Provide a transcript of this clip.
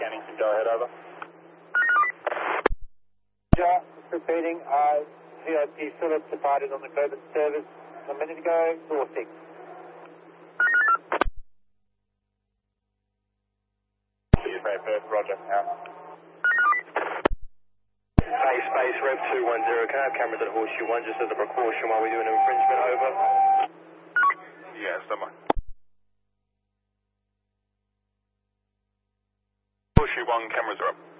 scanning. Go ahead, over. Just repeating, VIP Phillips departed on the Coburn service a minute ago, door 6. First, Roger. Out. Space, Rev 210, can I have cameras at Horseshoe 1 just as a precaution while we do an infringement, over? Yeah, someone. Horseshoe 1, cameras are up.